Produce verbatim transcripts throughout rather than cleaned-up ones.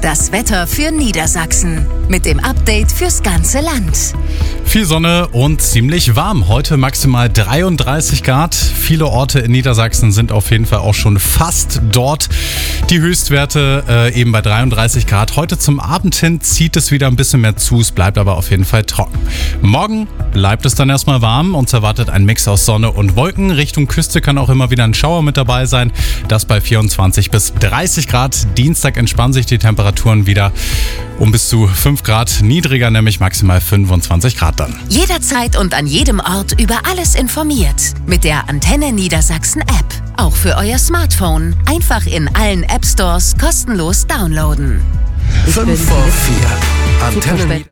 Das Wetter für Niedersachsen mit dem Update fürs ganze Land. Viel Sonne und ziemlich warm. Heute maximal dreiunddreißig Grad. Viele Orte in Niedersachsen sind auf jeden Fall auch schon fast dort. Die Höchstwerte äh, eben bei dreiunddreißig Grad. Heute zum Abend hin zieht es wieder ein bisschen mehr zu. Es bleibt aber auf jeden Fall trocken. Morgen bleibt es dann erstmal warm. Uns erwartet ein Mix aus Sonne und Wolken. Richtung Küste kann auch immer wieder ein Schauer mit dabei sein. Das bei vierundzwanzig bis dreißig Grad. Dienstag entspannen sich die Temperaturen wieder um bis zu fünf Grad niedriger, nämlich maximal fünfundzwanzig Grad dann. Jederzeit und an jedem Ort über alles informiert. Mit der Antenne Niedersachsen App. Auch für euer Smartphone. Einfach in allen App Stores kostenlos downloaden. fünf vor vier. Antenne.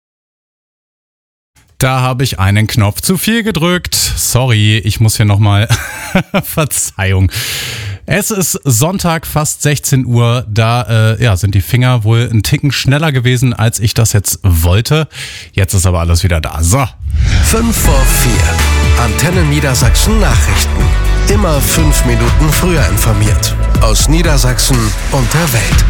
Da habe ich einen Knopf zu viel gedrückt. Sorry, ich muss hier nochmal... Verzeihung. Es ist Sonntag, fast sechzehn Uhr. Da äh, ja, sind die Finger wohl einen Ticken schneller gewesen, als ich das jetzt wollte. Jetzt ist aber alles wieder da. So. fünf vor vier. Antenne Niedersachsen Nachrichten. Immer fünf Minuten früher informiert. Aus Niedersachsen und der Welt.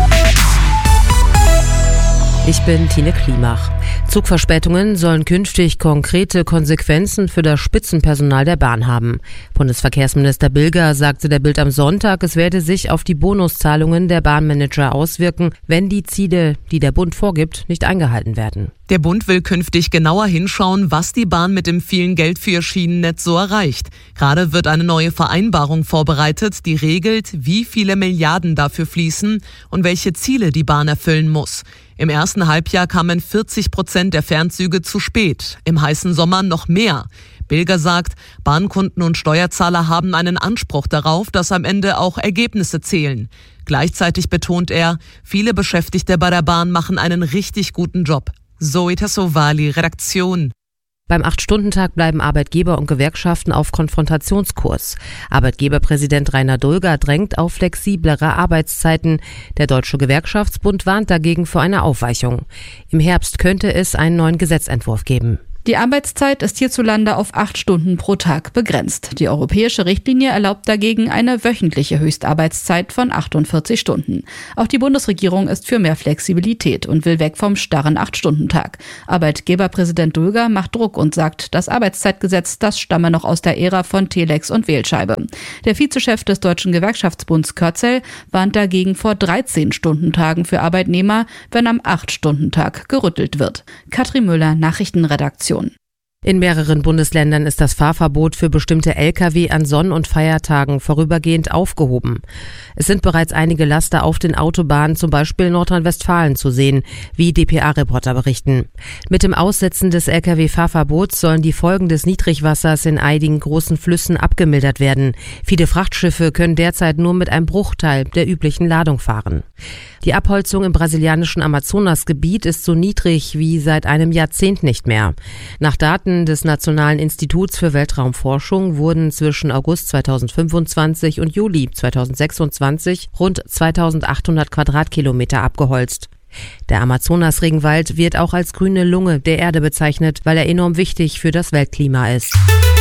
Ich bin Tine Klimach. Zugverspätungen sollen künftig konkrete Konsequenzen für das Spitzenpersonal der Bahn haben. Bundesverkehrsminister Bilger sagte der Bild am Sonntag, es werde sich auf die Bonuszahlungen der Bahnmanager auswirken, wenn die Ziele, die der Bund vorgibt, nicht eingehalten werden. Der Bund will künftig genauer hinschauen, was die Bahn mit dem vielen Geld für ihr Schienennetz so erreicht. Gerade wird eine neue Vereinbarung vorbereitet, die regelt, wie viele Milliarden dafür fließen und welche Ziele die Bahn erfüllen muss. Im ersten Halbjahr kamen vierzig Prozent der Fernzüge zu spät, im heißen Sommer noch mehr. Bilger sagt, Bahnkunden und Steuerzahler haben einen Anspruch darauf, dass am Ende auch Ergebnisse zählen. Gleichzeitig betont er, viele Beschäftigte bei der Bahn machen einen richtig guten Job. Zoe Tassovali, Redaktion. Beim acht-Stunden-Tag bleiben Arbeitgeber und Gewerkschaften auf Konfrontationskurs. Arbeitgeberpräsident Rainer Dulger drängt auf flexiblere Arbeitszeiten. Der Deutsche Gewerkschaftsbund warnt dagegen vor einer Aufweichung. Im Herbst könnte es einen neuen Gesetzentwurf geben. Die Arbeitszeit ist hierzulande auf acht Stunden pro Tag begrenzt. Die europäische Richtlinie erlaubt dagegen eine wöchentliche Höchstarbeitszeit von achtundvierzig Stunden. Auch die Bundesregierung ist für mehr Flexibilität und will weg vom starren acht-Stunden-Tag. Arbeitgeberpräsident Dulger macht Druck und sagt, das Arbeitszeitgesetz, das stamme noch aus der Ära von Telex und Wählscheibe. Der Vizechef des Deutschen Gewerkschaftsbunds Körzel warnt dagegen vor dreizehn-Stunden-Tagen für Arbeitnehmer, wenn am acht-Stunden-Tag gerüttelt wird. Katrin Müller, Nachrichtenredaktion. In mehreren Bundesländern ist das Fahrverbot für bestimmte L K W an Sonn- und Feiertagen vorübergehend aufgehoben. Es sind bereits einige Laster auf den Autobahnen, zum Beispiel in Nordrhein-Westfalen, zu sehen, wie D P A-Reporter berichten. Mit dem Aussetzen des L K W-Fahrverbots sollen die Folgen des Niedrigwassers in einigen großen Flüssen abgemildert werden. Viele Frachtschiffe können derzeit nur mit einem Bruchteil der üblichen Ladung fahren. Die Abholzung im brasilianischen Amazonasgebiet ist so niedrig wie seit einem Jahrzehnt nicht mehr. Nach Daten des Nationalen Instituts für Weltraumforschung wurden zwischen August zweitausendfünfundzwanzig und Juli zweitausendsechsundzwanzig rund zweitausendachthundert Quadratkilometer abgeholzt. Der Amazonas-Regenwald wird auch als grüne Lunge der Erde bezeichnet, weil er enorm wichtig für das Weltklima ist.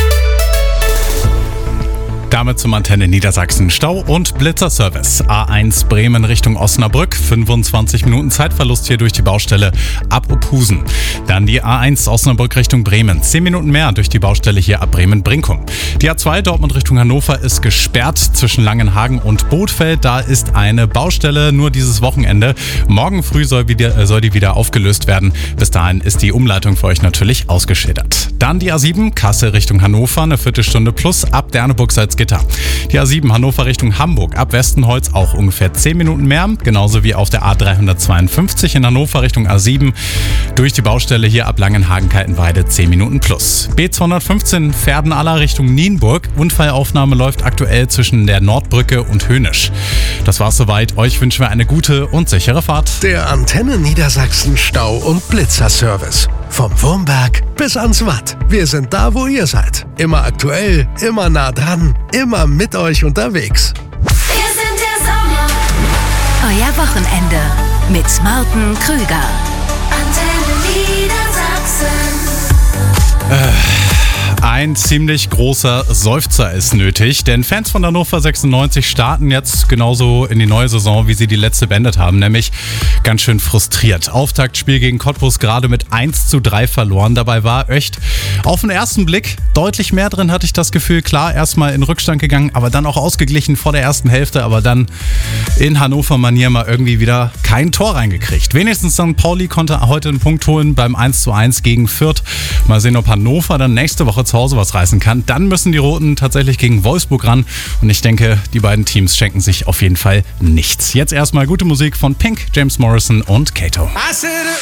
Damit zum Antenne Niedersachsen Stau- und Blitzerservice. A eins Bremen Richtung Osnabrück, fünfundzwanzig Minuten Zeitverlust hier durch die Baustelle ab Ophusen. Dann die A eins Osnabrück Richtung Bremen, zehn Minuten mehr durch die Baustelle hier ab Bremen-Brinkum. Die A zwei Dortmund Richtung Hannover ist gesperrt zwischen Langenhagen und Bothfeld. Da ist eine Baustelle nur dieses Wochenende. Morgen früh soll, wieder, soll die wieder aufgelöst werden. Bis dahin ist die Umleitung für euch natürlich ausgeschildert. Dann die A sieben Kassel Richtung Hannover, eine Viertelstunde plus ab Derneburg-Salzgitter. Die A sieben Hannover Richtung Hamburg ab Westenholz auch ungefähr zehn Minuten mehr. Genauso wie auf der A dreihundertzweiundfünfzig in Hannover Richtung A sieben. Durch die Baustelle hier ab Langenhagen-Kaltenweide zehn Minuten plus. B zweihundertfünfzehn Verden-Aller Richtung Nienburg. Unfallaufnahme läuft aktuell zwischen der Nordbrücke und Hönisch. Das war's soweit. Euch wünschen wir eine gute und sichere Fahrt. Der Antenne Niedersachsen Stau- und Blitzerservice. Vom Wurmberg bis ans Watt. Wir sind da, wo ihr seid. Immer aktuell, immer nah dran, immer mit euch unterwegs. Wir sind der Sommer. Euer Wochenende mit Martin Krüger. Antenne Niedersachsen. Äh. Ein ziemlich großer Seufzer ist nötig, denn Fans von Hannover sechsundneunzig starten jetzt genauso in die neue Saison, wie sie die letzte beendet haben, nämlich ganz schön frustriert. Auftaktspiel gegen Cottbus gerade mit eins zu drei verloren. Dabei war echt auf den ersten Blick deutlich mehr drin, hatte ich das Gefühl. Klar, erstmal in Rückstand gegangen, aber dann auch ausgeglichen vor der ersten Hälfte, aber dann in Hannover-Manier mal irgendwie wieder kein Tor reingekriegt. Wenigstens Sankt Pauli konnte heute einen Punkt holen beim eins zu eins gegen Fürth. Mal sehen, ob Hannover dann nächste Woche zu Hause was reißen kann. Dann müssen die Roten tatsächlich gegen Wolfsburg ran und ich denke, die beiden Teams schenken sich auf jeden Fall nichts. Jetzt erstmal gute Musik von Pink, James Morrison und Kato.